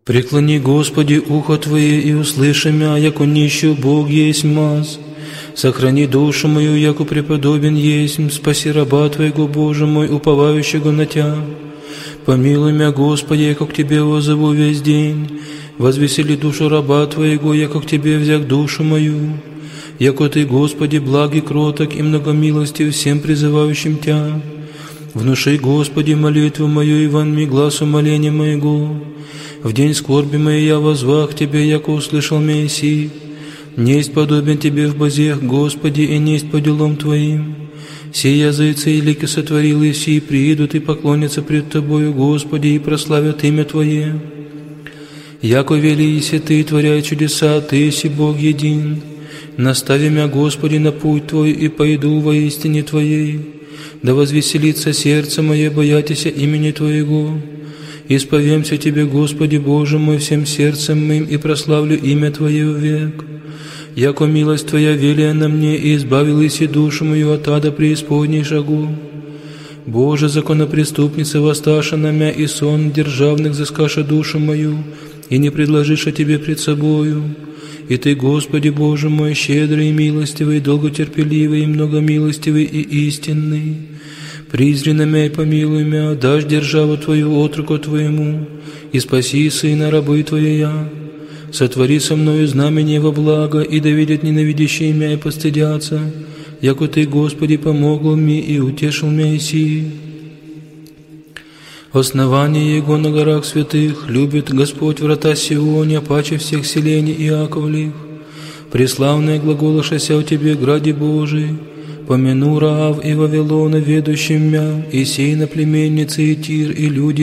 Преклони, Господи, ухо Твое, и услыши мя, яко нищий Бог есть маз. Сохрани душу мою, яко преподобен есть, спаси раба Твоего, Боже мой, уповающего на Тя. Помилуй мя, Господи, яко к Тебе воззову весь день. Возвесели душу раба Твоего, яко к Тебе взяк душу мою. Яко Ты, Господи, благ и кроток, и многомилостив всем призывающим Тя. Внуши, Господи, молитву мою, и вонми глаз умоления моего. В день скорби моей я возвах Тебе, яко услышал Моисей. Несть подобен Тебе в бозех, Господи, и несть по делам Твоим. Все языцы и лики сотворил, и все приидут и поклонятся пред Тобою, Господи, и прославят имя Твое. Яко велися Ты, творяй чудеса, Ты еси Бог един. Настави мя, Господи, на путь Твой, и пойду во истине Твоей. Да возвеселится сердце мое, боятися имени Твоего. Исповемся Тебе, Господи, Боже мой, всем сердцем моим, и прославлю имя Твое век. Яко милость Твоя велия на мне, и избавил иси душу мою от ада преисподней шагу. Боже, законопреступница, воссташа на мя, и сон державных взыскаша душу мою, и не предложиша Тебе пред собою. И Ты, Господи, Боже мой, щедрый и милостивый, долготерпеливый и многомилостивый и истинный. Призри на мя и помилуй мя, дашь державу Твою отроку Твоему, и спаси сына рабы Твоя. Сотвори со мною знамение во благо, и да видят ненавидящие мя и постыдятся, яко Ты, Господи, помогл мне и утешил мя иси. Основание Его на горах святых, любит Господь врата Сионе, паче всех селений Иаковлих. Преславное глаголошася у Тебе, граде Божий, помяну Раав и Вавилона, ведущим мя, и сей на племенницы и Тир, и люди,